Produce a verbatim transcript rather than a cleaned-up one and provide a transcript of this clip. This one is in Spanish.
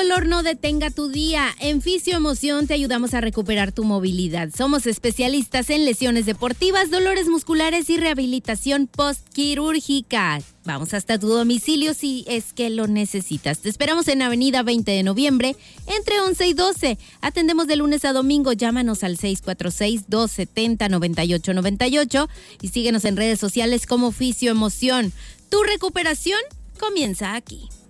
dolor no detenga tu día. En Fisio Emoción te ayudamos a recuperar tu movilidad. Somos especialistas en lesiones deportivas, dolores musculares y rehabilitación postquirúrgica. Vamos hasta tu domicilio si es que lo necesitas. Te esperamos en Avenida veinte de noviembre, entre once y doce. Atendemos de lunes a domingo. Llámanos al seis cuatro seis, dos siete cero, nueve ocho nueve ocho y síguenos en redes sociales como Fisio Emoción. Tu recuperación comienza aquí.